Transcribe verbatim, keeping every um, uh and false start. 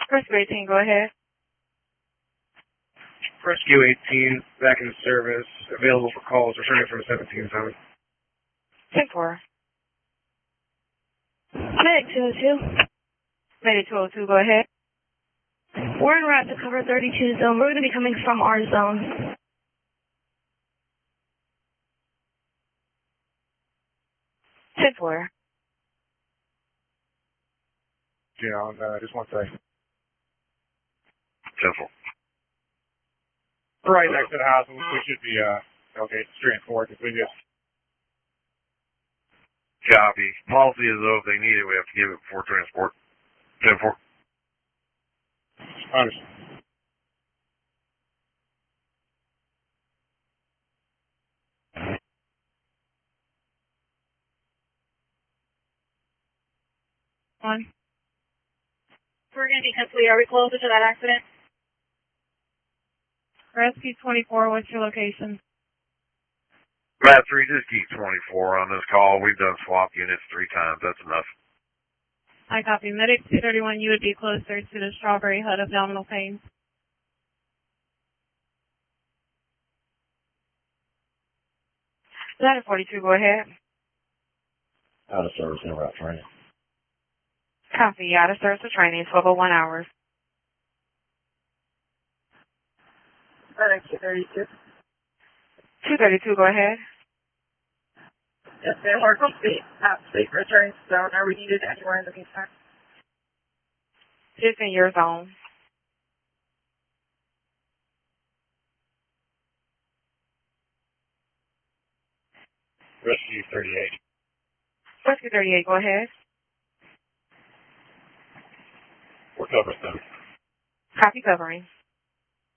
Rescue eighteen, go ahead. Rescue eighteen, back in service, available for calls returning from seventeen zone. ten four. Medic two oh two. Medic two oh two, go ahead. We're en route to cover thirty-two zone. We're going to be coming from our zone. ten four. Yeah, uh, just one second. ten four. Right next to the house, we should be, uh, okay, straight forward, if we just... Copy. Policy is though if they need it, we have to give it before transport. ten four. Understood. One. We're going to be complete. Are we closer to that accident? Rescue twenty-four, what's your location? Matt three, just keep twenty-four on this call. We've done swap units three times. That's enough. I copy. Medic two thirty-one, you would be closer to the Strawberry Hut abdominal pain. Ladder forty-two, go ahead. Out of service en route training. Copy. Out of service for training, twelve oh one hours. Medic two thirty-two. two thirty-two, go ahead. Yes, ma'am. We're complete. Absolutely. Returning to zone. Are we needed anywhere in the meantime? Just in your zone. Rescue thirty-eight. Rescue thirty-eight, go ahead. We're covered, though. Copy covering.